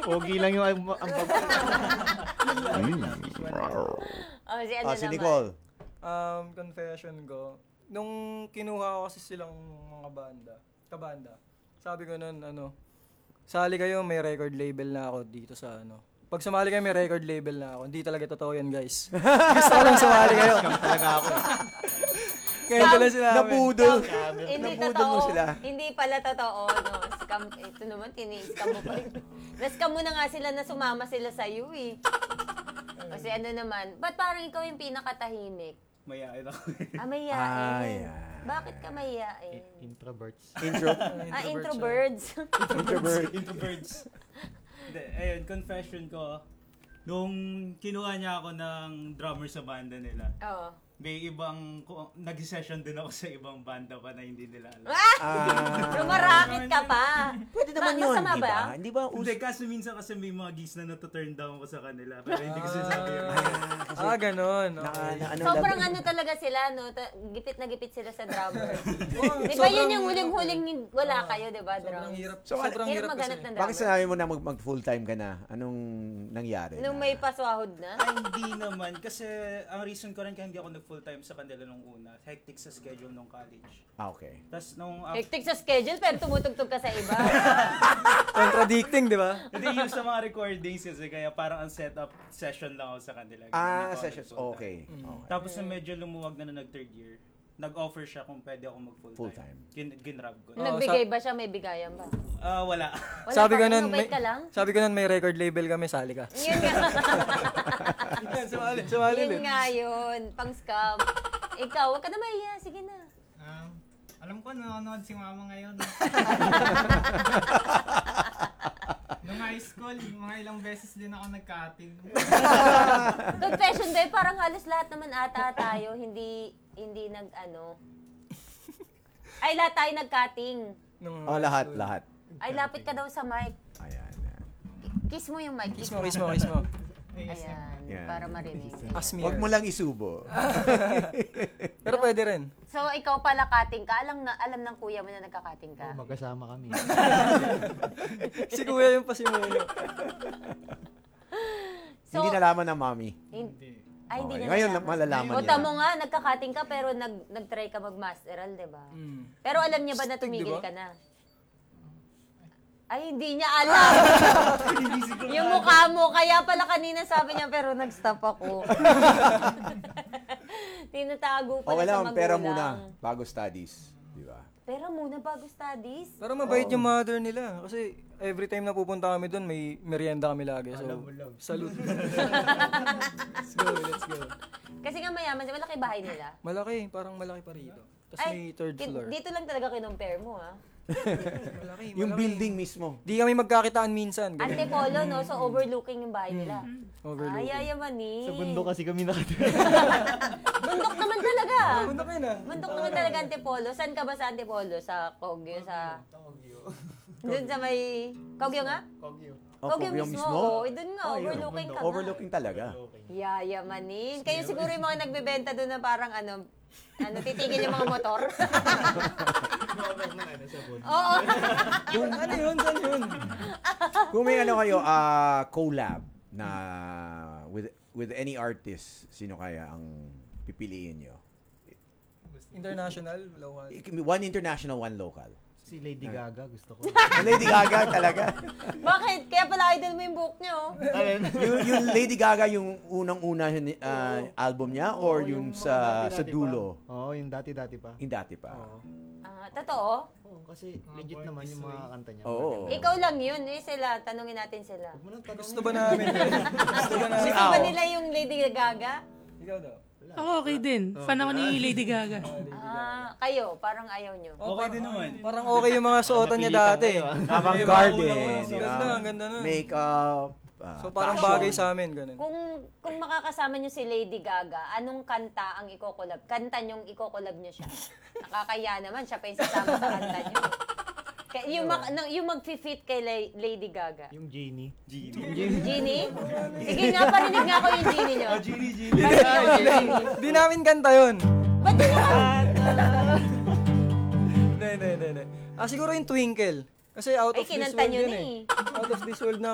Pogi lang yung ang Oh, si ano Si naman? Nicole. Confession ko, nung kinuha ko kasi silang mga kabanda, sabi ko nun, sali kayo, may record label na ako dito sa Pag sumali kayo, may record label na ako. Hindi talaga totoo yan, guys. Gusto ko lang sumali kayo. talaga ako. Kaya ito lang sila. Napudol. Hindi Napudol totoo. mo sila. Hindi pala totoo, no. Scam. Ito naman, tini-scam mo pa rin. Na-scam mo na nga sila na sumama sila sa iyo, eh. Kasi naman, ba't parang ikaw yung pinakatahimik? Mayayain ako. Mayayain. Bakit ka mayayain? Introverts. Introverts. Introverts. Hindi, ayun, confession ko. Nung kinuha niya ako ng drummer sa banda nila, Oo. may nag-session din ako sa ibang banda pa na hindi nila alam. Rumarakit ka pa. Pwede naman yun, Masama di ba? ba? Hindi ba? Hindi, kaso minsan kasi may mga gigs na nata-turn down ko sa kanila. Pero hindi ko sinasabi yun. Ganon. Sobrang talaga sila, no? Gipit na gipit sila sa drummer. Di ba yun yung huling-huling wala kayo, di ba, Sobrang drums? hirap. Hirap maghanap ng Bakit drummer. sinabi mo na mag-full-time ka na? Anong nangyari? Nung may paswahod na? Ay, hindi naman. Kasi ang reason ko rin kaya hindi ako nag-full-time sa kanila nung una, hectic sa schedule nung college. Okay. Tapos nung... Hectic sa schedule, pero tumutugtog ka sa iba. Contradicting, di ba? Hindi yung sa mga recordings kasi kaya parang ang setup session lang ako sa kanila. Hindi ako Sessions. nag-full-time. Okay. Tapos nung medyo lumuwag na nag-third year, nag-offer siya kung pwede ako mag-full-time. Ginrab ko. Nagbigay ba siya? May bigayan ba? Wala. Wala Sabi pa ko rin, nun, mabait ka lang? sabi ko nun, may record label kami, sali ka. Yun nga. Sumali Yun nga yun. Pang scam. Ikaw, huwag ka na mahiya. Sige na. Alam ko, nanonood si mama ngayon. Nung high school, mga ilang beses din ako nagka-acting. Confession day, parang halos lahat naman ata tayo. Hindi Ay, lahat tayo nag-cutting. Lahat. Ay, lapit ka daw sa mic. Ayan. Kiss mo yung mic. Kiss mo. Ayan, Yan. para marinig. Asmir. Huwag mo lang isubo. Pero pwede rin. So, ikaw pala cutting ka. Alam ng kuya mo na nagka-cutting ka. Magkasama kami. Si kuya yung pasimulo. So, Hindi nalaman ng mommy. Hindi. Ay, hindi Okay. na Ngayon, nalaman. malalaman O, niya. tamo nga, nagka-cutting ka pero nag-try ka mag-masteral, di ba? Pero alam niya ba na Stick, tumigil diba? ka na? Ay, hindi niya alam. Yung mukha mo, kaya pala kanina sabi niya, pero nag-stop ako. Tinatago pala Okay sa lang, magulang. pera muna bago studies. Di ba? Pera muna bago studies? Pero mabait yung mother nila. Kasi every time na pupunta kami doon, may merienda kami lagi. So, salute. Let's go. Kasi nga mayaman, malaki bahay nila. Malaki, parang malaki pa rito. Tapos may third floor. Dito lang talaga kinumpare mo, ha? Malaki. Yung building mismo. Di kami magkakitaan minsan. Ganun. Antipolo, no? So, overlooking yung bahay nila. Overlooking. Ay, yamanin. Sa bundok kasi kami nakatira. Bundok naman talaga. Bundok yun ah. Bundok naman talaga Antipolo. Saan ka ba sa Antipolo? Sa Kogyo? Doon sa may... Kogyo nga? Kogyo. Kogyo mismo. Oo, doon nga. Overlooking ka nga. Overlooking talaga. Yayamanin. Kayo siguro yung mga nagbebenta doon na parang titigil yung mga motor. Oo. Ano yun? Saan yun? Kung may kayo, collab na with any artist, sino kaya ang pipiliin nyo? International, local. One international, one local. Si Lady Gaga gusto ko. Lady Gaga talaga. Bakit? Kaya pala idol mo yung buhok niyo. yung Lady Gaga, yung unang-una album niya or yung sa dulo? Oo, yung dati-dati pa. Yung dati pa. Totoo? Oo, kasi legit naman yung mga kanta niya. Oo. Ikaw lang yun. Sila. Tanungin natin sila. Gusto ba namin yun? Gusto ba namin? Gusto ba nila yung Lady Gaga? Ikaw daw. Ako okay din. Fan ako ni Lady Gaga. Kayo, parang ayaw nyo. Okay din naman. Parang okay yung mga suotan niya dati. Avant-garde. Ang ganda na. Makeup. So parang bagay sa amin, ganun. Kung makakasama nyo si Lady Gaga, anong kanta ang ikokolab? Kanta nyong ikokolab nyo siya. Nakakaya naman, siya pa yung sasama sa kanta nyo. Yung mag-fit kay Lady Gaga. Yung Genie. Genie? Sige nga, parinig nga ako yung Genie nyo. Genie. Parinig ako yung Genie. Di namin kanta yun. Ba't di nyo? Hindi. Siguro yung Twinkle. Kasi out of this Ay, kinanta world nyo yun na eh. Out of this world na